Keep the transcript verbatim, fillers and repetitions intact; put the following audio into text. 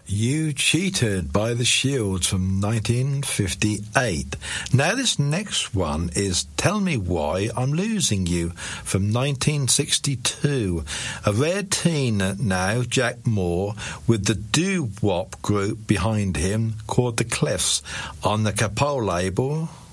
You Cheated by the Shields from nineteen fifty-eight. Now this next one is Tell Me Why I'm Losing You from nineteen sixty-two. A rare teen now, Jack Moore, with the doo-wop group behind him called The Cliffs on the Capone label.